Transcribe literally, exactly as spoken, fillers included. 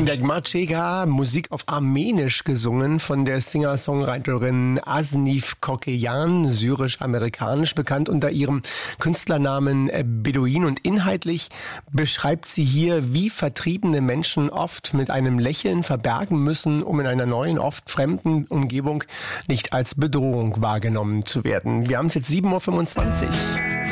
Dagmar Cega, Musik auf Armenisch gesungen von der Singer-Songwriterin Asnif Kokeyan, syrisch-amerikanisch, bekannt unter ihrem Künstlernamen Beduin. Und inhaltlich beschreibt sie hier, wie vertriebene Menschen oft mit einem Lächeln verbergen müssen, um in einer neuen, oft fremden Umgebung nicht als Bedrohung wahrgenommen zu werden. Wir haben es jetzt sieben Uhr fünfundzwanzig.